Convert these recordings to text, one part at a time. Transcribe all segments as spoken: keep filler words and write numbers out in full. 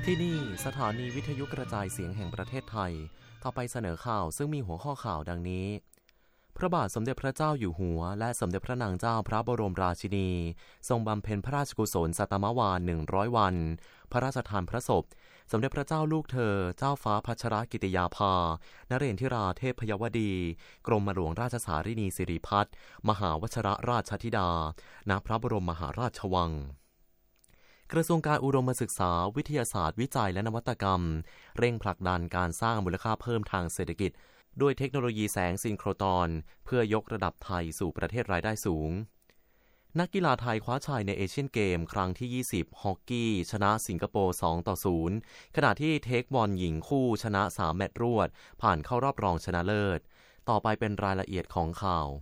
ที่นี่สถานีวิทยุกระจายเสียงแห่งประเทศไทยต่อไปเสนอข่าวซึ่งมีหัวข้อข่าวดังนี้พระบาทสมเด็จพระเจ้าอยู่หัวและสมเด็จพระนางเจ้าพระบรมราชินีทรงบำเพ็ญพระราชกุศลสัตมวาลหนึ่งร้อยวันพระราชทานพระศพสมเด็จพระเจ้าลูกเธอเจ้าฟ้าพัชรกิติยาภานเรนทิราเทพยวดีกรมหลวงราชสารินีสิริพัฒน์มหาวชรราชธิดาณพระบรมมหาราชวังกระทรวงการอุดมศึกษาวิทยาศาสตร์วิจัยและนวัตกรรมเร่งผลักดันการสร้างมูลค่าเพิ่มทางเศรษฐกิจด้วยเทคโนโลยีแสงซินโครตรเพื่อยกระดับไทยสู่ประเทศรายได้สูงนักกีฬาไทยคว้าชัยในเอเชียนเกมครั้งที่ยี่สิบฮอกกี้ชนะสิงคโปร์สองต่อศูนย์ขณะที่เทคบอลหญิงคู่ชนะสามแมตช์รวดผ่านเข้ารอบรองชนะเลิศต่อไปเป็นรายละเอียดของข่าว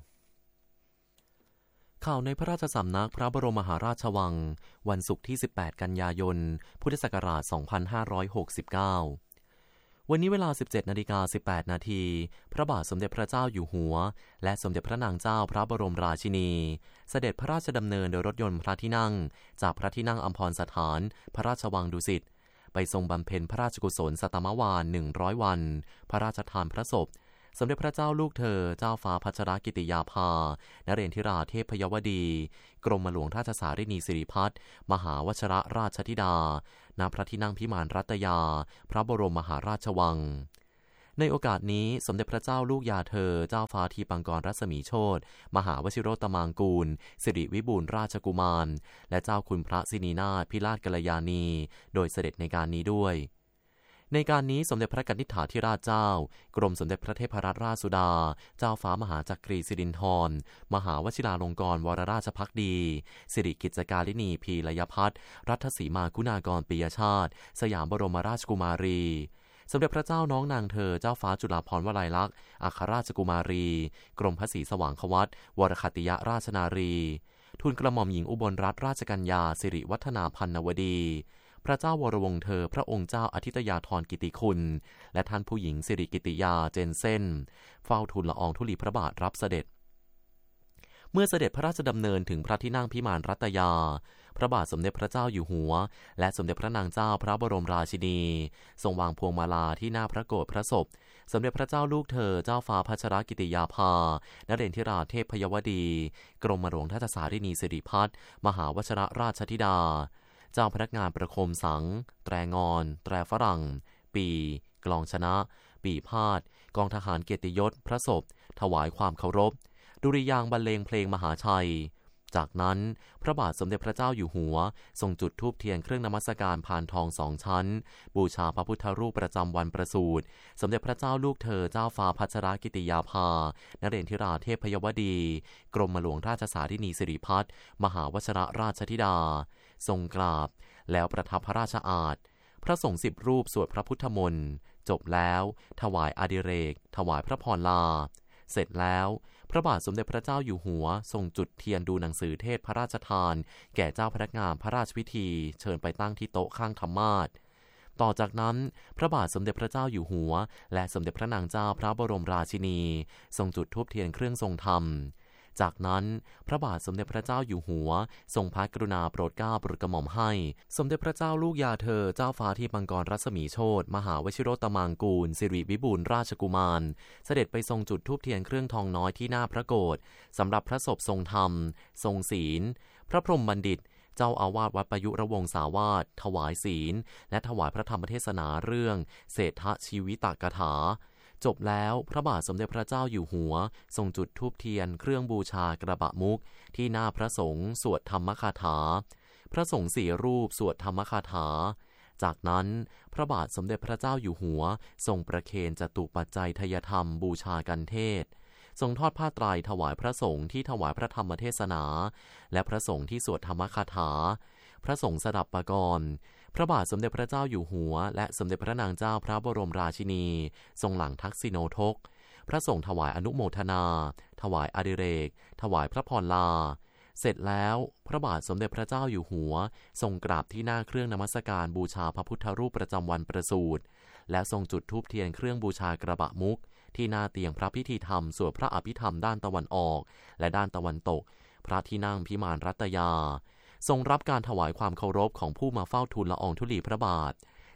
ข่าวในพระราชสำนักพระบรมมหาราชวังวันศุกร์ที่สิบแปดกันยายนพุทธศักราชสองพันห้าร้อยหกสิบเก้าวันนี้เวลา สิบเจ็ดนาฬิกาสิบแปดนาทีพระบาทสมเด็จพระเจ้าอยู่หัวและสมเด็จพระนางเจ้าพระบรมราชินีเสด็จพระราชดำเนินโดยรถยนต์พระที่นั่งจากพระที่นั่งอัมพรสถานพระราชวังดุสิตไปทรงบำเพ็ญพระราชกุศลสัตมวาลหนึ่งร้อยวันพระราชทานพระศพสมเด็จพระเจ้าลูกเธอเจ้าฟ้าพัชรกิติยาภานเรนทิราเทพยวดีกรมหลวงราชสารินีสิริพัฒน์มหาวชรราชธิดาณพระที่นั่งพิมานรัตยาพระบรมมหาราชวังในโอกาสนี้สมเด็จพระเจ้าลูกยาเธอเจ้าฟ้าทีปังกรรัศมีโชติมหาวชิโรตมางกูลสิริวิบูลย์ราชกุมารและเจ้าคุณพระสินีนาถพิราชกัลยาณีโดยเสด็จในการนี้ด้วยในการนี้สมเด็จพระกนิษฐาธิราชเจ้ากรมสมเด็จพระเทพรัตนราชสุดาเจ้าฟ้ามหาจักรีสิรินธรมหาวชิราลงกรณ์วรราชภักดีสิริกิจการลินีพีลยพัฒน์รัตสีมาคุณากรปิยชาติสยามบรมราชกุมารีสมเด็จพระเจ้าน้องนางเธอเจ้าฟ้าจุฬาภรณ์วลัยลักษณ์อัครราชกุมารีกรมพระศรีสว่างควัตรวรคติยราชนารีทูลกระหม่อมหญิงอุบลรัตนราชกัญญาสิริวัฒนาพันนวดีพระเจ้าวรวงศ์เธอพระองค์เจ้าอธิตยาธรกิติคุณและท่านผู้หญิงสิริกิติยาเจนเซ่นเฝ้าทูลละอองธุลีพระบาทรับเสด็จเมื่อเสด็จพระราชดำเนินถึงพระที่นั่งพิมานรัตยาพระบาทสมเด็จพระเจ้าอยู่หัวและสมเด็จพระนางเจ้าพระบรมราชินีทรงวางพวงมาลาที่หน้าพระโกฐพระศพสมเด็จพระเจ้าลูกเธอเจ้าฟ้าพัชรกิติยาภานเรนทิราเทพยวดีกรมหลวงราชสารินีสิริพัฒน์มหาวชรราชธิดาเจ้าพนักงานประโคมสังแตรงอนแตรฝรั่งปีกลองชนะปีพาดกองทหารเกียรติยศพระศพถวายความเคารพดุริยางค์บรรเลงเพลงมหาชัยจากนั้นพระบาทสมเด็จพระเจ้าอยู่หัวทรงจุดธูปเทียนเครื่องนมัสการพานทองสองชั้นบูชาพระพุทธรูปประจำวันประสูติสมเด็จพระเจ้าลูกเธอเจ้าฟ้าพัชรกิติยาภานเรนทิราเทพยวดีกรมหลวงราชสารินีสิริพัฒน์มหาวชรราชธิดาทรงกราบแล้วประทับพระราชอาสน์พระสงฆ์สิบรูปสวดพระพุทธมนต์จบแล้วถวายอาดิเรกถวายพระพรลาเสร็จแล้วพระบาทสมเด็จพระเจ้าอยู่หัวทรงจุดเทียนดูหนังสือเทศพระราชทานแก่เจ้าพนักงานพระราชพิธีเชิญไปตั้งที่โต๊ะข้างธรรมาสน์ต่อจากนั้นพระบาทสมเด็จพระเจ้าอยู่หัวและสมเด็จพระนางเจ้าพระบรมราชินีทรงจุดธูปเทียนเครื่องทรงธรรมจากนั้นพระบาทสมเด็จพระเจ้าอยู่หัวทรงพระกรุณาโปรดเกล้าโปรดกระหม่อมให้สมเด็จพระเจ้าลูกยาเธอเจ้าฟ้าที่ปังกรรัศมีโชติมหาวชิโรตมางกูลสิริวิบูลย์ราชกุมารเสด็จไปทรงจุดธูปเทียนเครื่องทองน้อยที่หน้าพระโกฐสำหรับพระศพทรงธรรมทรงศีลพระพรหมบัณฑิตเจ้าอาวาสวัดประยุรวงศาวาสถวายศีลและถวายพระธรรมเทศนาเรื่องเศรษฐชีวิตกถาจบแล้วพระบาทสมเด็จพระเจ้าอยู่หัวทรงจุดธูปเทียนเครื่องบูชากระบะมุกที่หน้าพระสงฆ์สวดธรรมคาถาพระสงฆ์สี่รูปสวดธรรมคาถาจากนั้นพระบาทสมเด็จพระเจ้าอยู่หัวทรงประเคนจตุปัจจัยทยธรรมบูชากันเทศทรงทอดผ้าไตรถวายพระสงฆ์ที่ถวายพระธรรมเทศนาและพระสงฆ์ที่สวดธรรมคาถาพระสงฆ์สดับปกรณ์พระบาทสมเด็จพระเจ้าอยู่หัวและสมเด็จพระนางเจ้าพระบรมราชินีทรงหลังทักษิโนทกพระสงฆ์ถวายอนุโมทนาถวายอดิเรกถวายพระพรลาเสร็จแล้วพระบาทสมเด็จพระเจ้าอยู่หัวทรงกราบที่หน้าเครื่องนมัสการบูชาพระพุทธรูปประจำวันประสูติและทรงจุดธูปเทียนเครื่องบูชากระบะมุกที่หน้าเตียงพระพิธีธรรมสวดพระอภิธรรมด้านตะวันออกและด้านตะวันตกพระที่นั่งพิมานรัตยาทรงรับการถวายความเคารพของผู้มาเฝ้าทูลละอองธุลีพระบาท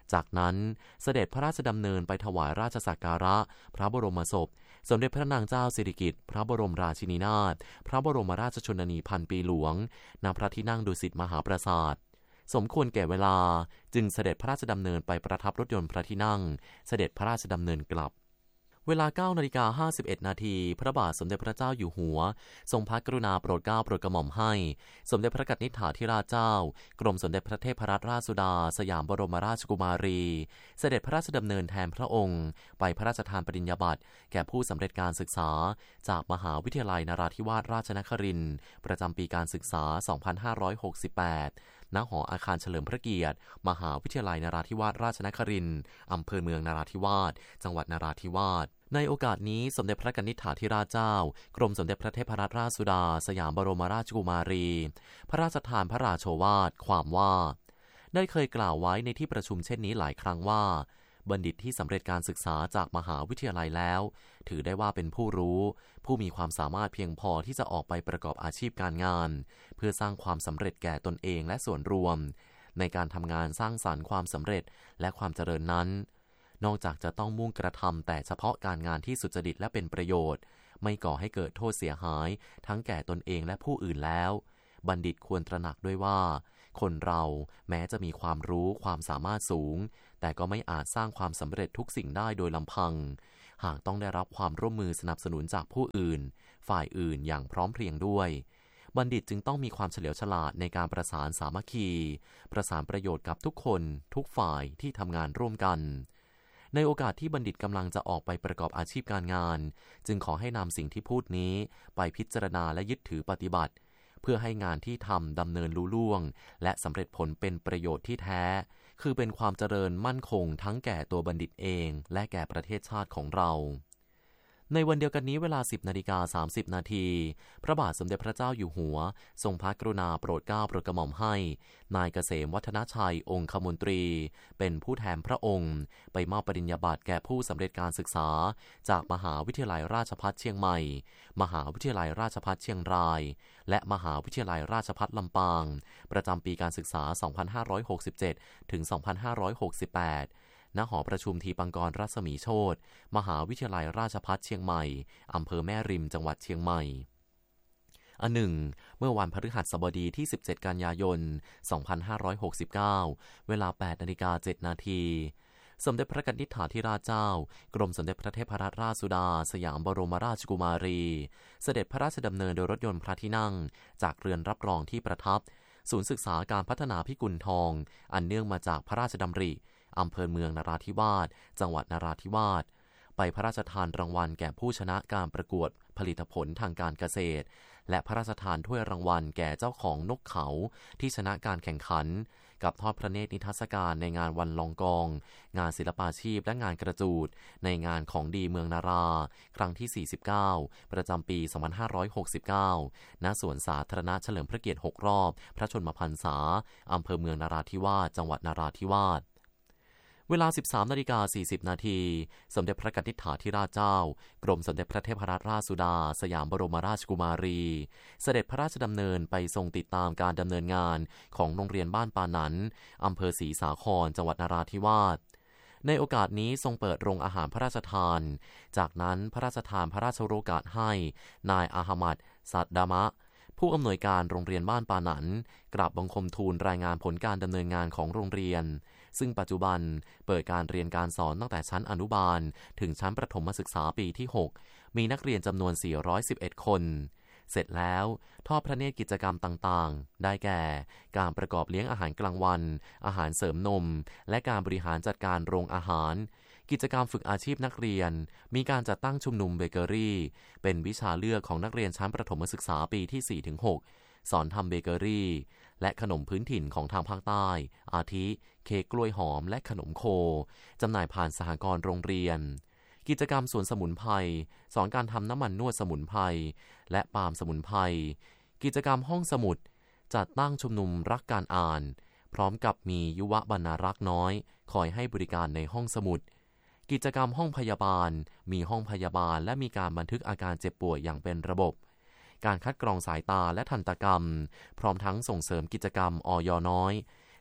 จากนั้นเสด็จพระราชดำเนินไปถวายราชสักการะพระบรมศพสมเด็จพระนางเจ้าสิริกิติ์พระบรมราชินีนาถพระบรมราชชนนีพันปีหลวงณพระที่นั่งดุสิตมหาปราสาทสมควรแก่เวลาจึงเสด็จพระราชดำเนินไปประทับรถยนต์พระที่นั่งเสด็จพระราชดำเนินกลับเวลา เก้านาฬิกาห้าสิบเอ็ด นาทีพระบาทสมเด็จพระเจ้าอยู่หัวทรงพระกรุณาโปรดเกล้าโปรดกระหม่อมให้สมเด็จพระกนิษฐาธิราชเจ้ากรมสมเด็จพระเทพรัตนราชสุดาสยามบรมราชกุมารีเสด็จพระราชดำเนินแทนพระองค์ไปพระราชทานปริญญาบัตรแก่ผู้สำเร็จการศึกษาจากมหาวิทยาลัยนราธิวาสราชนครินทร์ประจำปีการศึกษา สองพันห้าร้อยหกสิบแปด ณ หออาคารเฉลิมพระเกียรติมหาวิทยาลัยนราธิวาสราชนครินทร์อำเภอเมืองนราธิวาสจังหวัดนราธิวาสในโอกาสนี้สมเด็จพระกนิษฐาธิราชเจ้ากรมสมเด็จพระเทพรัตนราชสุดาสยามบรมราชกุมารีพระราชทานพระราโชวาทความว่าได้เคยกล่าวไว้ในที่ประชุมเช่นนี้หลายครั้งว่าบัณฑิตที่สำเร็จการศึกษาจากมหาวิทยาลัยแล้วถือได้ว่าเป็นผู้รู้ผู้มีความสามารถเพียงพอที่จะออกไปประกอบอาชีพการงานเพื่อสร้างความสำเร็จแก่ตนเองและส่วนรวมในการทำงานสร้างสรรค์ความสำเร็จและความเจริญนั้นนอกจากจะต้องมุ่งกระทำแต่เฉพาะการงานที่สุจริตและเป็นประโยชน์ไม่ก่อให้เกิดโทษเสียหายทั้งแก่ตนเองและผู้อื่นแล้วบัณฑิตควรตระหนักด้วยว่าคนเราแม้จะมีความรู้ความสามารถสูงแต่ก็ไม่อาจสร้างความสำเร็จทุกสิ่งได้โดยลำพังหากต้องได้รับความร่วมมือสนับสนุนจากผู้อื่นฝ่ายอื่นอย่างพร้อมเพรียงด้วยบัณฑิตจึงต้องมีความเฉลียวฉลาดในการประสานสามัคคีประสานประโยชน์กับทุกคนทุกฝ่ายที่ทำงานร่วมกันในโอกาสที่บัณฑิตกำลังจะออกไปประกอบอาชีพการงานจึงขอให้นำสิ่งที่พูดนี้ไปพิจารณาและยึดถือปฏิบัติเพื่อให้งานที่ทำดำเนินลุล่วงและสำเร็จผลเป็นประโยชน์ที่แท้คือเป็นความเจริญมั่นคงทั้งแก่ตัวบัณฑิตเองและแก่ประเทศชาติของเราในวันเดียวกันนี้เวลา สิบนาฬิกาสามสิบ นาทีพระบาทสมเด็จพระเจ้าอยู่หัวทรงพระกรุณาโปรดเกล้าโปรดกระหม่อมให้นายเกษมวัฒนชัยองคมนตรีเป็นผู้แทนพระองค์ไปมอบปริญญาบัตรแก่ผู้สำเร็จการศึกษาจากมหาวิทยาลัยราชภัฏเชียงใหม่มหาวิทยาลัยราชภัฏเชียงรายและมหาวิทยาลัยราชภัฏลำปางประจำปีการศึกษา สองพันห้าร้อยหกสิบเจ็ด ถึง สองพันห้าร้อยหกสิบแปดณ หอประชุมทีปังกรรัศมีโชติมหาวิทยาลัยราชภัฏเชียงใหม่อำเภอแม่ริมจังหวัดเชียงใหม่อันหนึ่งเมื่อวันพฤหัสบดีที่สิบเจ็ดกันยายนสองพันห้าร้อยหกสิบเก้าเวลา แปดนาฬิกาเจ็ดนาทีสมเด็จพระกนิษฐาธิราชเจ้ากรมสมเด็จพระเทพรัตนราชสุดาสยามบรมราชกุมารีเสด็จพระราชดำเนินโดยรถยนต์พระที่นั่งจากเรือนรับรองที่ประทับศูนย์ศึกษาการพัฒนาพิกุลทองอันเนื่องมาจากพระราชดำริอำเภอเมืองนราธิวาสจังหวัดนราธิวาสไปพระราชทานรางวัลแก่ผู้ชนะการประกวดผลิตผลทางการเกษตรและพระราชทานถ้วยรางวัลแก่เจ้าของนกเขาที่ชนะการแข่งขันกับทอดพระเนตรนิทรรศการในงานวันลองกองงานศิลปาชีพและงานกระจูดในงานของดีเมืองนาราครั้งที่สี่สิบเก้าประจำปี สองพันห้าร้อยหกสิบเก้า ณ สวนสาธารณะเฉลิมพระเกียรติหกรอบพระชนมพรรษาอำเภอเมืองนราธิวาสจังหวัดนราธิวาสเวลา สิบสามนาฬิกาสี่สิบ นาทีสมเด็จพระกนิษฐาธิราชเจ้ากรมสมเด็จพระเทพรัตนราชสุดาสยามบรมราชกุมารีเสด็จพระราชดำเนินไปทรงติดตามการดำเนินงานของโรงเรียนบ้านปานันอำเภอศรีสาครจังหวัดนราธิวาสในโอกาสนี้ทรงเปิดโรงอาหารพระราชทานจากนั้นพระราชทานพระราชโอกาสให้นายอาฮัมัดซัดดามะผู้อำนวยการโรงเรียนบ้านปานันกราบบังคมทูลรายงานผลการดำเนินงานของโรงเรียนซึ่งปัจจุบันเปิดการเรียนการสอนตั้งแต่ชั้นอนุบาลถึงชั้นประถมศึกษาปีที่หกมีนักเรียนจำนวนสี่ร้อยสิบเอ็ดคนเสร็จแล้วทอดพระเนตรกิจกรรมต่างๆได้แก่การประกอบเลี้ยงอาหารกลางวันอาหารเสริมนมและการบริหารจัดการโรงอาหารกิจกรรมฝึกอาชีพนักเรียนมีการจัดตั้งชุมนุมเบเกอรี่เป็นวิชาเลือกของนักเรียนชั้นประถมศึกษาปีที่ สี่ถึงหก สอนทำเบเกอรี่และขนมพื้นถิ่นของทางภาคใต้อาทิเค้กกล้วยหอมและขนมโคจำหน่ายผ่านสหกรณ์โรงเรียนกิจกรรมสวนสมุนไพรสอนการทำน้ำมันนวดสมุนไพรและปาล์มสมุนไพรกิจกรรมห้องสมุดจัดตั้งชุมนุมรักการอ่านพร้อมกับมียุวบรรณารักษ์น้อยคอยให้บริการในห้องสมุดกิจกรรมห้องพยาบาลมีห้องพยาบาลและมีการบันทึกอาการเจ็บป่วยอย่างเป็นระบบการคัดกรองสายตาและทันตกรรมพร้อมทั้งส่งเสริมกิจกรรมอยน้อย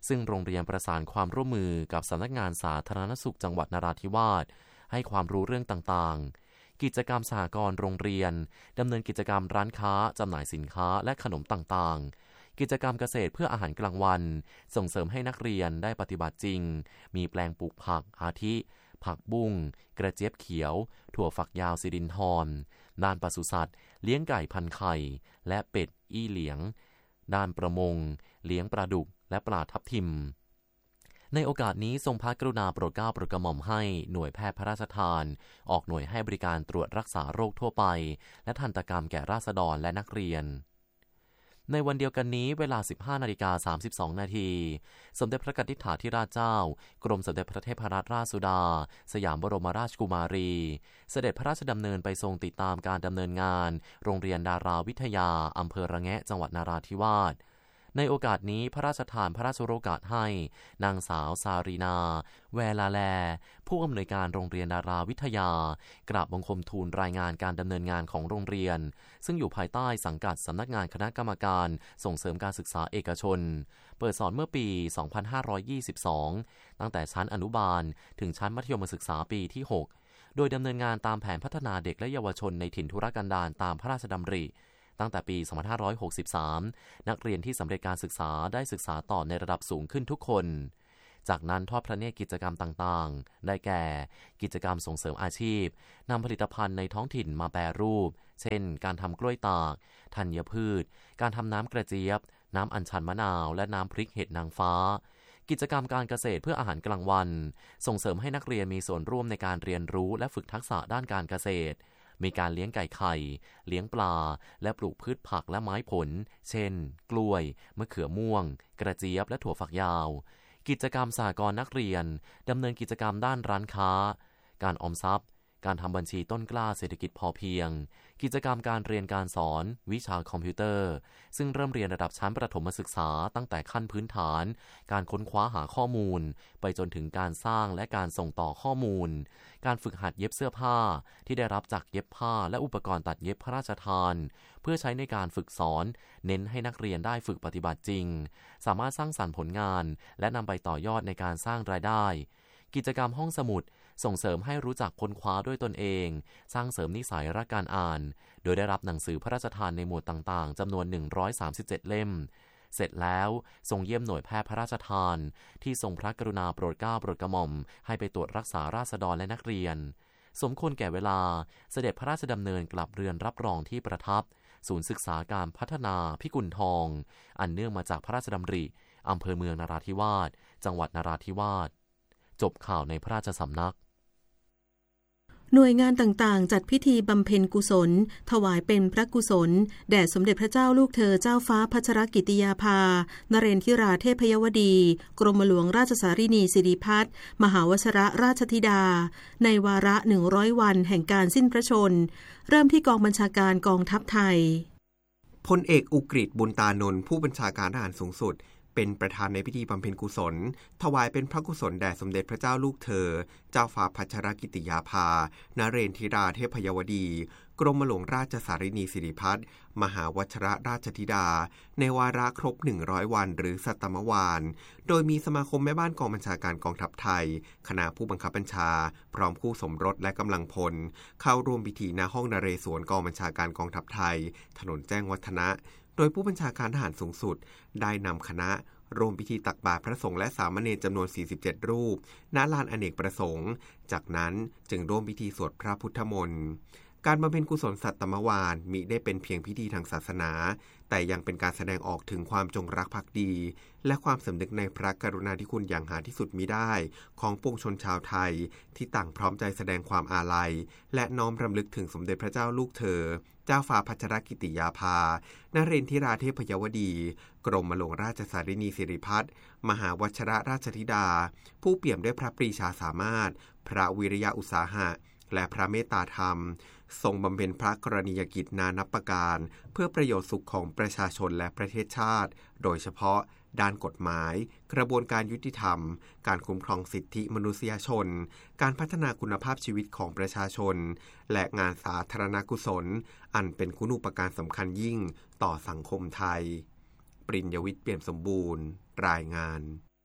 ซึ่งโรงเรียนประสานความร่วมมือกับสำนักงานสาธารณสุขจังหวัดนราธิวาสให้ความรู้เรื่องต่างๆกิจกรรมสหกรณ์โรงเรียนดำเนินกิจกรรมร้านค้าจำหน่ายสินค้าและขนมต่างๆกิจกรรมเกษตรเพื่ออาหารกลางวันส่งเสริมให้นักเรียนได้ปฏิบัติจริงมีแปลงปลูกผักอาทิผักบุ้งกระเจี๊ยบเขียวถั่วฝักยาวสิรินธรด้านปศุสัตว์เลี้ยงไก่พันไข่และเป็ดอี้เหลียงด้านประมงเลี้ยงปลาดุกและปลาทับทิมในโอกาสนี้ทรงพระกรุณาโปรดเกล้าโปรดกระหม่อมให้หน่วยแพทย์พระราชทานออกหน่วยให้บริการตรวจรักษาโรคทั่วไปและทันตกรรมแก่ราษฎรและนักเรียนในวันเดียวกันนี้เวลา สิบห้านาฬิกาสามสิบสองนาทีสมเด็จพระกนิษฐาธิราชเจ้ากรมสมเด็จพระเทพรัตนราชสุดาสยามบรมราชกุมารีเสด็จพระราชดำเนินไปทรงติดตามการดำเนินงานโรงเรียนดาราวิทยาอำเภอระแงะจังหวัดนราธิวาสในโอกาสนี้พระราชทานพระราชโอกาสให้นางสาวซารีนาแวลาแลผู้อำนวยการโรงเรียนดาราวิทยากราบบังคมทูลรายงานการดำเนินงานของโรงเรียนซึ่งอยู่ภายใต้สังกัดสำนักงานคณะกรรมการส่งเสริมการศึกษาเอกชนเปิดสอนเมื่อปี สองพันห้าร้อยยี่สิบสอง ตั้งแต่ชั้นอนุบาลถึงชั้นมัธยมศึกษาปีที่ หกโดยดำเนินงานตามแผนพัฒนาเด็กและเยาวชนในถิ่นทุรกันดารตามพระราชดำริตั้งแต่ปี สองพันห้าร้อยหกสิบสาม นักเรียนที่สำเร็จการศึกษาได้ศึกษาต่อในระดับสูงขึ้นทุกคนจากนั้นทอดพระเนตรกิจกรรมต่างๆได้แก่กิจกรรมส่งเสริมอาชีพนำผลิตภัณฑ์ในท้องถิ่นมาแปรรูปเช่นการทำกล้วยตากธัญพืชการทำน้ำกระเจี๊ยบน้ำอัญชันมะนาวและน้ำพริกเห็ดนางฟ้ากิจกรรมการเกษตรเพื่ออาหารกลางวันส่งเสริมให้นักเรียนมีส่วนร่วมในการเรียนรู้และฝึกทักษะด้านการเกษตรมีการเลี้ยงไก่ไข่เลี้ยงปลาและปลูกพืชผักและไม้ผลเช่นกล้วยมะเขือม่วงกระเจี๊ยบและถั่วฝักยาวกิจกรรมสหกรณ์นักเรียนดำเนินกิจกรรมด้านร้านค้าการออมทรัพย์การทำบัญชีต้นกล้าเศรษฐกิจพอเพียงกิจกรรมการเรียนการสอนวิชาคอมพิวเตอร์ซึ่งเริ่มเรียนระดับชั้นประถมศึกษาตั้งแต่ขั้นพื้นฐานการค้นคว้าหาข้อมูลไปจนถึงการสร้างและการส่งต่อข้อมูลการฝึกหัดเย็บเสื้อผ้าที่ได้รับจากเย็บผ้าและอุปกรณ์ตัดเย็บพระราชทานเพื่อใช้ในการฝึกสอนเน้นให้นักเรียนได้ฝึกปฏิบัติจริงสามารถสร้างสรรค์ผลงานและนำไปต่อยอดในการสร้างรายได้กิจกรรมห้องสมุดส่งเสริมให้รู้จักค้นคว้าด้วยตนเองสร้างเสริมนิสัยรักการอ่านโดยได้รับหนังสือพระราชทานในหมวดต่างๆจำนวนหนึ่งร้อยสามสิบเจ็ดเล่มเสร็จแล้วทรงเยี่ยมหน่วยแพทย์พระราชทานที่ทรงพระกรุณาโปรดเกล้าโปรดกระหม่อมให้ไปตรวจรักษาราษฎรและนักเรียนสมควรแก่เวลาเสด็จพระราชดำเนินกลับเรือนรับรองที่ประทับศูนย์ศึกษาการพัฒนาพิกุลทองอันเนื่องมาจากพระราชดำริอำเภอเมืองนราธิวาสจังหวัดนราธิวาสจบข่าวในพระราชสำนักหน่วยงานต่างๆจัดพิธีบำเพ็ญกุศลถวายเป็นพระกุศลแด่สมเด็จพระเจ้าลูกเธอเจ้าฟ้าพัชรกิติยาภานเรนทิราเทพยวดีกรมหลวงราชสารินีสิริพัฒน์มหาวชรราชธิดาในวาระหนึ่งร้อยวันแห่งการสิ้นพระชนม์เริ่มที่กองบัญชาการกองทัพไทยพลเอกอุกฤษบุญตานนท์ผู้บัญชาการทหารสูงสุดเป็นประธานในพิธีบำเพ็ญกุศลถวายเป็นพระกุศลแด่สมเด็จพระเจ้าลูกเธอเจ้าฟ้าพัชรกิติยาภานเรนทิราเทพยวดีกรมหลวงราชสารินีสิริพัฒน์มหาวชรราชธิดาในวาระครบหนึ่งร้อยวันหรือสัตมวานโดยมีสมาคมแม่บ้านกองบัญชาการกองทัพไทยคณะผู้บังคับบัญชาพร้อมคู่สมรสและกำลังพลเข้าร่วมพิธีณห้องนเรศวรกองบัญชาการกองทัพไทยถนนแจ้งวัฒนะโดยผู้บัญชาการทหารสูงสุดได้นำคณะร่วมพิธีตักบาตรพระสงฆ์และสามเณรจำนวนสี่สิบเจ็ดรูปณลานอเนกประสงค์จากนั้นจึงร่วมพิธีสวดพระพุทธมนต์การบำเพ็ญกุศลสัตตมวานมิได้เป็นเพียงพิธีทางศาสนาแต่ยังเป็นการแสดงออกถึงความจงรักภักดีและความสำนึกในพระกรุณาธิคุณอย่างหาที่สุดมิได้ของปวงชนชาวไทยที่ต่างพร้อมใจแสดงความอาลัยและน้อมรำลึกถึงสมเด็จพระเจ้าลูกเธอเจ้าฟ้าพัชรกิติยาภานเรนทิราเทพยวดีกรมหลวงราชสารินีสิริพัฒน์มหาวชรราชธิดาผู้เปี่ยมด้วยพระปรีชาสามารถพระวิริยะอุตสาหะและพระเมตตาธรรมทรงบำเพ็ญพระกรณียกิจนานับประการเพื่อประโยชน์สุขของประชาชนและประเทศชาติโดยเฉพาะด้านกฎหมายกระบวนการยุติธรรมการคุ้มครองสิทธิมนุษยชนการพัฒนาคุณภาพชีวิตของประชาชนและงานสาธารณกุศลอันเป็นคุณูปการสำคัญยิ่งต่อสังคมไทยปริญญวิทย์เปี่ยมสมบูรณ์รายงาน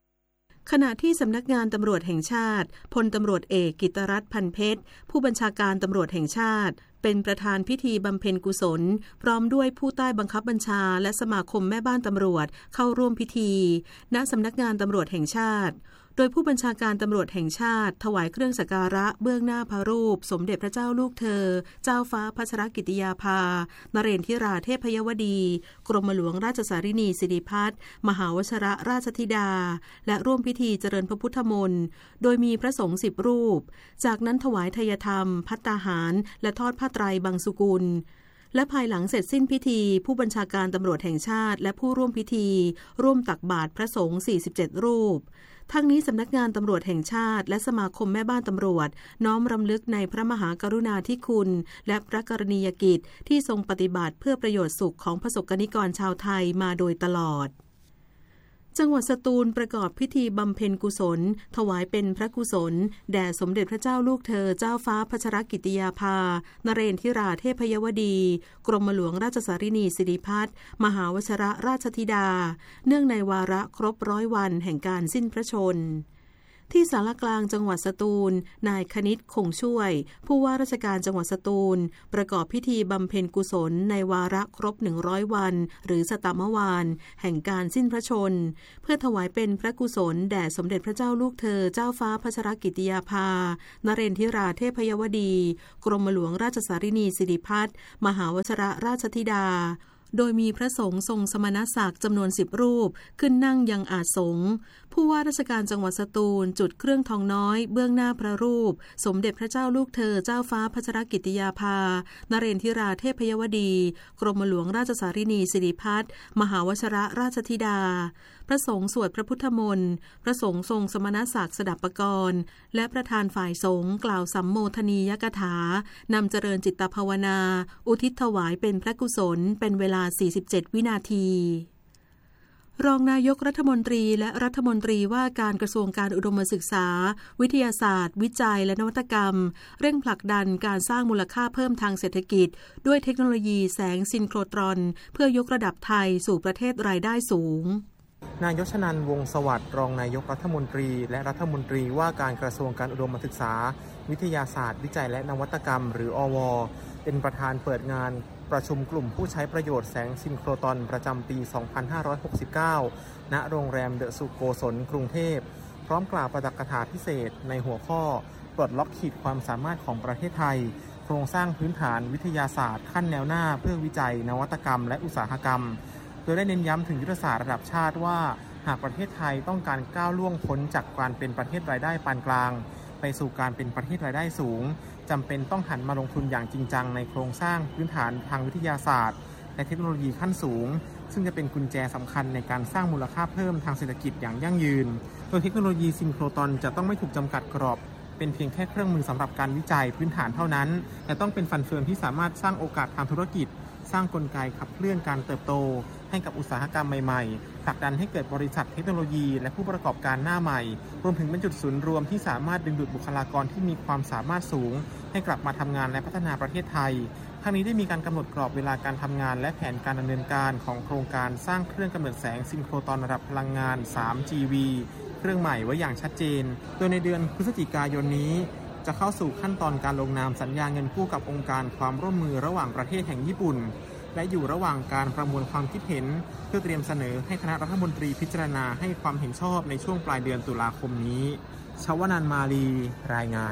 ขณะที่สำนักงานตำรวจแห่งชาติพลตำรวจเอกกิตรัตน์พันเพชรผู้บัญชาการตำรวจแห่งชาติเป็นประธานพิธีบำเพ็ญกุศลพร้อมด้วยผู้ใต้บังคับบัญชาและสมาคมแม่บ้านตำรวจเข้าร่วมพิธีณสำนักงานตำรวจแห่งชาติโดยผู้บัญชาการตำรวจแห่งชาติถวายเครื่องสักการะเบื้องหน้าพระรูปสมเด็จพระเจ้าลูกเธอเจ้าฟ้าพัชรกิติยาภานเรนทิราเทพยวดีกรมหลวงราชสารินีสิริพัฒน์มหาวชรราชธิดาและร่วมพิธีเจริญพระพุทธมนต์โดยมีพระสงฆ์สิบรูปจากนั้นถวายทายธรรมภัตตาหารและทอดผ้าไตรบังสุกุลและภายหลังเสร็จสิ้นพิธีผู้บัญชาการตำรวจแห่งชาติและผู้ร่วมพิธีร่วมตักบาตรพระสงฆ์สี่สิบเจ็ดรูปทั้งนี้สำนักงานตำรวจแห่งชาติและสมาคมแม่บ้านตำรวจน้อมรำลึกในพระมหากรุณาธิคุณและพระกรณียกิจที่ทรงปฏิบัติเพื่อประโยชน์สุขของประสบกนิกรชาวไทยมาโดยตลอดจังหวัดสตูลประกอบพิธีบำเพ็ญกุศลถวายเป็นพระกุศลแด่สมเด็จพระเจ้าลูกเธอเจ้าฟ้าพัชรกิติยาภานเรนทิราเทพยวดีกรมหลวงราชสารินีสิริพัฒน์มหาวชรราชธิดาเนื่องในวาระครบร้อยวันแห่งการสิ้นพระชนที่ศาลากลางจังหวัดสตูลนายคณิตคงช่วยผู้ว่าราชการจังหวัดสตูลประกอบพิธีบำเพ็ญกุศลในวาระครบหนึ่งร้อยวันหรือสตมวานแห่งการสิ้นพระชนเพื่อถวายเป็นพระกุศลแด่สมเด็จพระเจ้าลูกเธอเจ้าฟ้าพัชรกิติยาภานเรนทิราเทพยวดีกรมหลวงราชสารินีสิริพัฒน์มหาวชรราชธิดาโดยมีพระสงฆ์ทรงสมณศักดิ์จำนวนสิบรูปขึ้นนั่งยังอาสงฆ์ผู้ว่าราชการจังหวัดสตูลจุดเครื่องทองน้อยเบื้องหน้าพระรูปสมเด็จพระเจ้าลูกเธอเจ้าฟ้าพัชรกิติยาภานเรนทิราเทพยวดีกรมหลวงราชสารินีสิริพัฒน์มหาวชรราชธิดาพระสงฆ์สวดพระพุทธมนต์พระสงฆ์ทรงสมณศักดิ์สดับปกรณ์และประธานฝ่ายสงฆ์กล่าวสัมโมทนียกถานำเจริญจิตภาวนาอุทิศถวายเป็นพระกุศลเป็นเวลาสี่สิบเจ็ดวินาทีรองนายกรัฐมนตรีและรัฐมนตรีว่าการกระทรวงการอุดมศึกษาวิทยาศาสตร์วิจัยและนวัตกรรมเร่งผลักดันการสร้างมูลค่าเพิ่มทางเศรษฐกิจด้วยเทคโนโลยีแสงซินโครตรอนเพื่อยกระดับไทยสู่ประเทศรายได้สูงนายชนันท์ วงศ์สวัสดิ์รองนายกรัฐมนตรีและรัฐมนตรีว่าการกระทรวงการอุดมศึกษาวิทยาศาสตร์วิจัยและนวัตกรรมหรืออว.เป็นประธานเปิดงานประชุมกลุ่มผู้ใช้ประโยชน์แสงซินโครตรอนประจำปี สองพันห้าร้อยหกสิบเก้า ณ โรงแรมเดอะสุโกศลกรุงเทพพร้อมกล่าวปาฐกถาพิเศษในหัวข้อปลดล็อกขีดความสามารถของประเทศไทยโครงสร้างพื้นฐานวิทยาศาสตร์ขั้นแนวหน้าเพื่อวิจัยนวัตกรรมและอุตสาหกรรมโดยได้เน้นย้ำถึงยุทธศาสตร์ระดับชาติว่าหากประเทศไทยต้องการก้าวล่วงพ้นจากการเป็นประเทศรายได้ปานกลางไปสู่การเป็นประเทศรายได้สูงจำเป็นต้องหันมาลงทุนอย่างจริงจังในโครงสร้างพื้นฐานทางวิทยาศาสตร์และเทคโนโลยีขั้นสูงซึ่งจะเป็นกุญแจสำคัญในการสร้างมูลค่าเพิ่มทางเศรษฐกิจอย่างยั่งยืนโดยเทคโนโลยีซินโครตรอนจะต้องไม่ถูกจำกัดกรอบเป็นเพียงแค่เครื่องมือสำหรับการวิจัยพื้นฐานเท่านั้นแต่ต้องเป็นฟันเฟืองที่สามารถสร้างโอกาสทางธุรกิจสร้างกลไกขับเคลื่อนการเติบโตให้กับอุตสาหกรรมใหม่ๆผลักดันให้เกิดบริษัทเทคโนโลยีและผู้ประกอบการหน้าใหม่รวมถึงเป็นจุดศูนย์รวมที่สามารถดึงดูดบุคลากรที่มีความสามารถสูงให้กลับมาทำงานและพัฒนาประเทศไทยทั้งนี้ได้มีการกำหนดกรอบเวลาการทำงานและแผนการดำเนินการของโครงการสร้างเครื่องกำเนิดแสงซินโครตรอนระดับพลังงาน สาม จี วี เครื่องใหม่ไว้อย่างชัดเจนโดยในเดือนพฤศจิกายนนี้จะเข้าสู่ขั้นตอนการลงนามสัญญาเงินกู้กับองค์การความร่วมมือระหว่างประเทศแห่งญี่ปุ่นและอยู่ระหว่างการประมวลความคิดเห็นเพื่อเตรียมเสนอให้คณะรัฐมนตรีพิจารณาให้ความเห็นชอบในช่วงปลายเดือนตุลาคมนี้ชวนันท์ มาลีรายงาน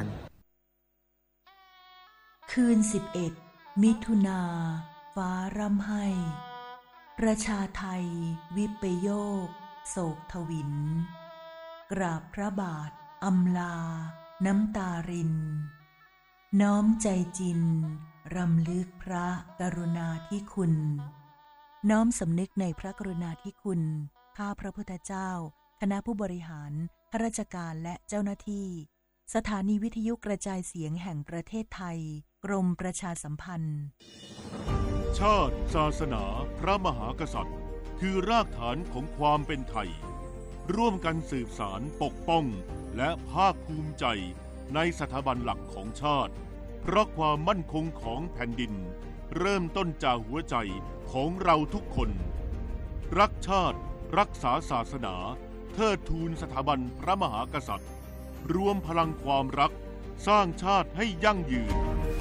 คืนสิบเอ็ดมิถุนาฟ้าร่ำไห้ประชาไทยวิปโยคโศกทวินกราบพระบาทอำลาน้ำตารินน้อมใจจินรำลึกพระกรุณาธิคุณน้อมสำนึกในพระกรุณาธิคุณข้าพระพุทธเจ้าคณะผู้บริหารข้าราชการและเจ้าหน้าที่สถานีวิทยุกระจายเสียงแห่งประเทศไทยกรมประชาสัมพันธ์ชาติศาสนาพระมหากษัตริย์คือรากฐานของความเป็นไทยร่วมกันสืบสานปกป้องและภาคภูมิใจในสถาบันหลักของชาติเพราะความมั่นคงของแผ่นดินเริ่มต้นจากหัวใจของเราทุกคนรักชาติรักษาศาสนาเทิดทูนสถาบันพระมหากษัตริย์รวมพลังความรักสร้างชาติให้ยั่งยืน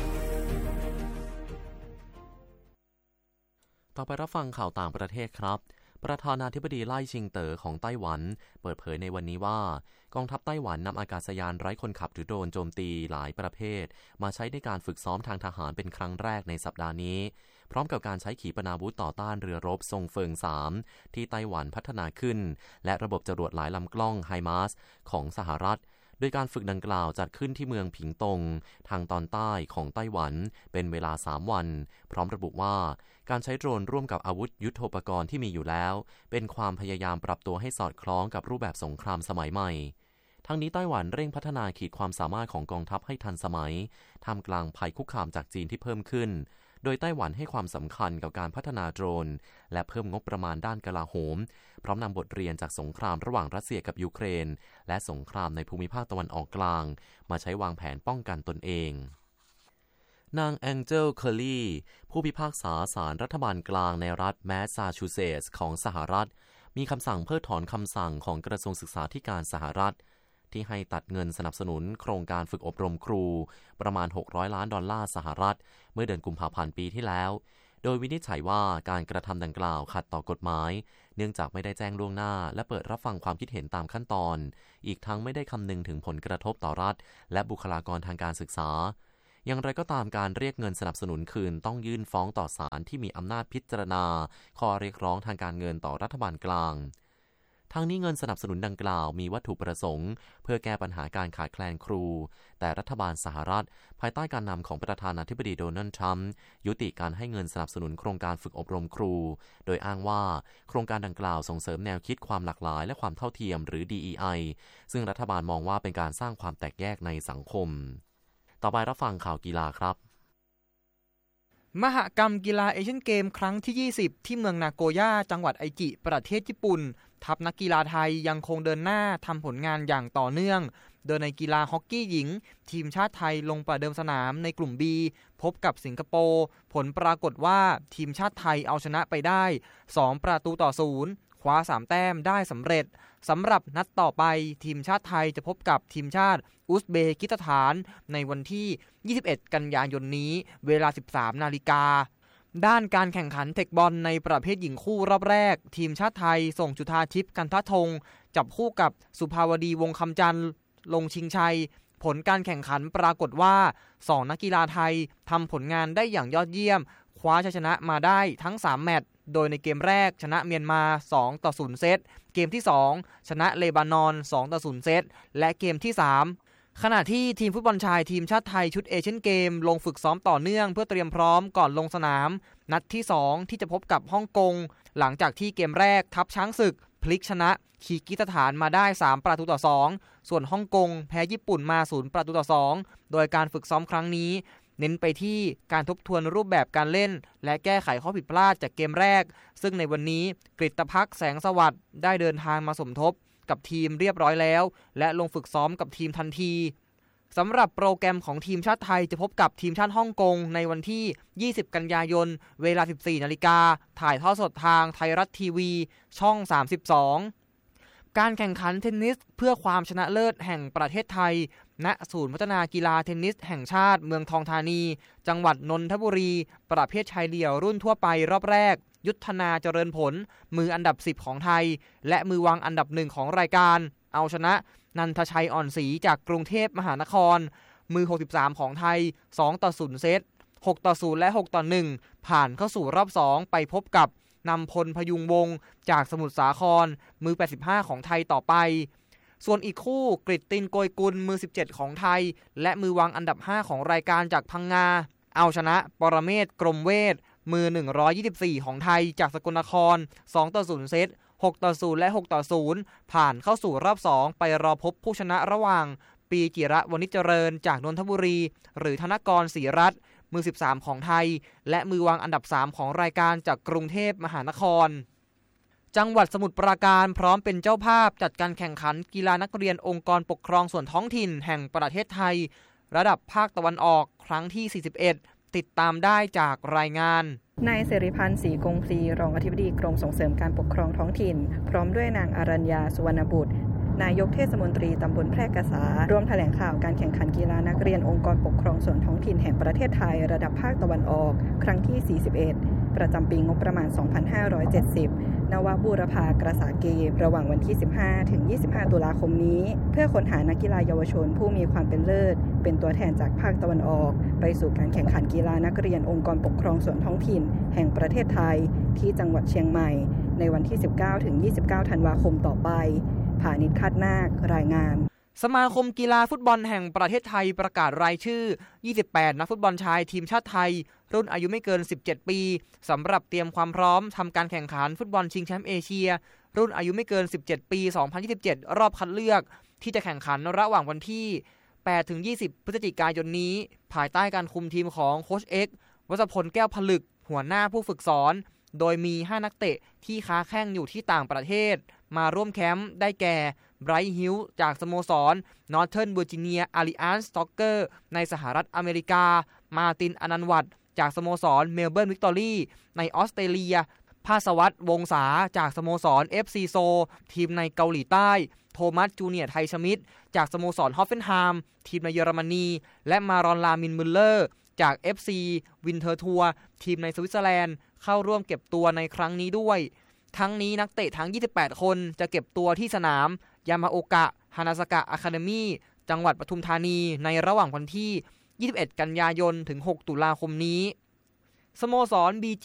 ต่อไปรับฟังข่าวต่างประเทศครับประธานาธิบดีไล่ชิงเต๋อของไต้หวันเปิดเผยในวันนี้ว่ากองทัพไต้หวันนำอากาศยานไร้คนขับหรือโดรนโจมตีหลายประเภทมาใช้ในการฝึกซ้อมทางทหารเป็นครั้งแรกในสัปดาห์นี้พร้อมกับการใช้ขีปนาวุธต่อต้านเรือรบทรงเฟิงสามที่ไต้หวันพัฒนาขึ้นและระบบจรวดหลายลำกล้องไฮมาร์สของสหรัฐโดยการฝึกดังกล่าวจัดขึ้นที่เมืองผิงตงทางตอนใต้ของไต้หวันเป็นเวลาสามวันพร้อมระบุว่าการใช้โดรนร่วมกับอาวุธยุทโธปกรณ์ที่มีอยู่แล้วเป็นความพยายามปรับตัวให้สอดคล้องกับรูปแบบสงครามสมัยใหม่ทั้งนี้ไต้หวันเร่งพัฒนาขีดความสามารถของกองทัพให้ทันสมัยท่ามกลางภัยคุกคามจากจีนที่เพิ่มขึ้นโดยไต้หวันให้ความสำคัญกับการพัฒนาโดรนและเพิ่มงบประมาณด้านกลาโหมพร้อมนำบทเรียนจากสงครามระหว่างรัสเซียกับยูเครนและสงครามในภูมิภาคตะวันออกกลางมาใช้วางแผนป้องกันตนเองนางแองเจล เคอร์ลีผู้พิพากษาศาลรัฐบาลกลางในรัฐแมสซาชูเซตส์ของสหรัฐมีคำสั่งเพิกถอนคำสั่งของกระทรวงศึกษาธิการสหรัฐที่ให้ตัดเงินสนับสนุนโครงการฝึกอบรมครูประมาณหกร้อยล้านดอลลาร์สหรัฐเมื่อเดือนกุมภาพันธ์ปีที่แล้วโดยวินิจฉัยว่าการกระทำดังกล่าวขัดต่อกฎหมายเนื่องจากไม่ได้แจ้งล่วงหน้าและเปิดรับฟังความคิดเห็นตามขั้นตอนอีกทั้งไม่ได้คำนึงถึงผลกระทบต่อรัฐและบุคลากรทางการศึกษาอย่างไรก็ตามการเรียกเงินสนับสนุนคืนต้องยื่นฟ้องต่อศาลที่มีอำนาจพิจารณาข้อเรียกร้องทางการเงินต่อรัฐบาลกลางทั้งนี้เงินสนับสนุนดังกล่าวมีวัตถุประสงค์เพื่อแก้ปัญหาการขาดแคลนครูแต่รัฐบาลสหรัฐภายใต้การนำของประธานาธิบดีโดนัลด์ทรัมป์ยุติการให้เงินสนับสนุนโครงการฝึกอบรมครูโดยอ้างว่าโครงการดังกล่าวส่งเสริมแนวคิดความหลากหลายและความเท่าเทียมหรือ ดี อี ไอ ซึ่งรัฐบาลมองว่าเป็นการสร้างความแตกแยกในสังคมต่อไปรับฟังข่าวกีฬาครับมหกรรมกีฬาเอเชียนเกมครั้งที่ยี่สิบที่เมืองนาโกย่าจังหวัดไอจิประเทศญี่ปุ่นทัพนักกีฬาไทยยังคงเดินหน้าทำผลงานอย่างต่อเนื่องโดยในกีฬาฮอกกี้หญิงทีมชาติไทยลงประเดิมสนามในกลุ่ม B พบกับสิงคโปร์ผลปรากฏว่าทีมชาติไทยเอาชนะไปได้สองประตูต่อศูนย์คว้าสามแต้มได้สำเร็จสำหรับนัดต่อไปทีมชาติไทยจะพบกับทีมชาติอุซเบกิสถานในวันที่ยี่สิบเอ็ดกันยายนนี้เวลา สิบสามนาฬิกาด้านการแข่งขันเทคบอลในประเภทหญิงคู่รอบแรกทีมชาติไทยส่งจุฑาทิพย์กันทะธงจับคู่กับสุภาวดีวงคำจันทร์ลงชิงชัยผลการแข่งขันปรากฏว่าสองนักกีฬาไทยทำผลงานได้อย่างยอดเยี่ยมคว้าชัยชนะมาได้ทั้งสามแมตช์โดยในเกมแรกชนะเมียนมาสองต่อศูนย์เซตเกมที่สองชนะเลบานอนสองต่อศูนย์เซตและเกมที่สามขณะที่ทีมฟุตบอลชายทีมชาติไทยชุดเอเชียนเกมลงฝึกซ้อมต่อเนื่องเพื่อเตรียมพร้อมก่อนลงสนามนัดที่สองที่จะพบกับฮ่องกงหลังจากที่เกมแรกทัพช้างศึกพลิกชนะคีร์กิสถานมาได้สามประตูต่อสองส่วนฮ่องกงแพ้ญี่ปุ่นมาศูนย์ประตูต่อสองโดยการฝึกซ้อมครั้งนี้เน้นไปที่การทบทวนรูปแบบการเล่นและแก้ไขข้อผิดพลาดจากเกมแรกซึ่งในวันนี้กฤตภักดิ์แสงสวัสดิ์ได้เดินทางมาสมทบกับทีมเรียบร้อยแล้วและลงฝึกซ้อมกับทีมทันทีสำหรับโปรแกรมของทีมชาติไทยจะพบกับทีมชาติฮ่องกงในวันที่ยี่สิบกันยายนเวลา สิบสี่นาฬิกาถ่ายทอดสดทางไทยรัฐทีวีช่องสามสิบสองการแข่งขันเทนนิสเพื่อความชนะเลิศแห่งประเทศไทยณศูนย์พัฒนากีฬาเทนนิสแห่งชาติเมืองทองธานีจังหวัดนนทบุรีประเภทชายเดี่ยวรุ่นทั่วไปรอบแรกยุทธนาเจริญผลมืออันดับสิบของไทยและมือวางอันดับหนึ่งของรายการเอาชนะนันทชัยอ่อนศรีจากกรุงเทพมหานครมือหกสิบสามของไทยสองต่อศูนย์เซตหกต่อศูนย์และหกต่อหนึ่งผ่านเข้าสู่รอบสองไปพบกับนำพลพยุงวงศ์จากสมุทรสาครมือแปดสิบห้าของไทยต่อไปส่วนอีกคู่กฤตตินโกยกุลมือสิบเจ็ดของไทยและมือวางอันดับห้าของรายการจากพังงาเอาชนะปรเมศกรมเวทมือหนึ่งร้อยยี่สิบสี่ของไทยจากสกลนครสองต่อศูนย์เซตหกต่อศูนย์และหกต่อศูนย์ผ่านเข้าสู่รอบสองไปรอพบผู้ชนะระหว่างปีจิระวณิชเจริญจากนนทบุรีหรือธนกรศรีรัตน์มือสิบสามของไทยและมือวางอันดับสามของรายการจากกรุงเทพมหานครจังหวัดสมุทรปราการพร้อมเป็นเจ้าภาพจัดการแข่งขันกีฬานักเรียนองค์กรปกครองส่วนท้องถิ่นแห่งประเทศไทยระดับภาคตะวันออกครั้งที่สี่สิบเอ็ดติดตามได้จากรายงานนายเสรีพันธ์ศรีกงพลีรองอธิบดีกรมส่งเสริมการปกครองท้องถิ่นพร้อมด้วยนางอารัญญาสุวรรณบุตรนายกเทศมนตรีตำบลแพร่กษาร่วมแถลงข่าวการแข่งขันกีฬานักเรียนองค์กรปกครองส่วนท้องถิ่นแห่งประเทศไทยระดับภาคตะวันออกครั้งที่สี่สิบเอ็ดประจำปีงบประมาณสองพันห้าร้อยเจ็ดสิบนวบูรพากระษาเกมระหว่างวันที่สิบห้าถึงยี่สิบห้าตุลาคมนี้เพื่อค้นหานักกีฬาเยาวชนผู้มีความเป็นเลิศเป็นตัวแทนจากภาคตะวันออกไปสู่การแข่งขันกีฬานักเรียนองค์กรปกครองส่วนท้องถิ่นแห่งประเทศไทยที่จังหวัดเชียงใหม่ในวันที่สิบเก้าถึงยี่สิบเก้าธันวาคมต่อไปผานิช คาดนาครายงานสมาคมกีฬาฟุตบอลแห่งประเทศไทยประกาศรายชื่อยี่สิบแปดนักฟุตบอลชายทีมชาติไทยรุ่นอายุไม่เกินสิบเจ็ดปีสำหรับเตรียมความพร้อมทำการแข่งขันฟุตบอลชิงแชมป์เอเชียรุ่นอายุไม่เกินสิบเจ็ดปีสองพันยี่สิบเจ็ดรอบคัดเลือกที่จะแข่งขันระหว่างวันที่แปดถึงยี่สิบพฤศจิกายนนี้ภายใต้การคุมทีมของโค้ชเอ็กซ์วัชพลแก้วผลึกหัวหน้าผู้ฝึกสอนโดยมีห้านักเตะที่ค้าแข้งอยู่ที่ต่างประเทศมาร่วมแคมป์ได้แก่ไบรท์ฮิลจากสโมสร Northern Virginia Alliance Soccer ในสหรัฐอเมริกามาร์ติน อนันต์วัฒน์จากสโมสร Melbourne Victory ในออสเตรเลียภาสวัฒน์วงศาจากสโมสร เอฟ ซี โซทีมในเกาหลีใต้โทมัสจูเนียร์ไทชมิดจากสโมสรฮอฟเฟนไฮม์ทีมในเยอรมนีและมารอนลามินมุลเลอร์จาก เอฟ ซี วินเทอร์ทัวร์ทีมในสวิตเซอร์แลนด์เข้าร่วมเก็บตัวในครั้งนี้ด้วยทั้งนี้นักเตะทั้งยี่สิบแปดคนจะเก็บตัวที่สนามยามาโอกะฮานาซากะอะคาเดมี่จังหวัดปทุมธานีในระหว่างวันที่ยี่สิบเอ็ดกันยายนถึงหกตุลาคมนี้สโมสร บี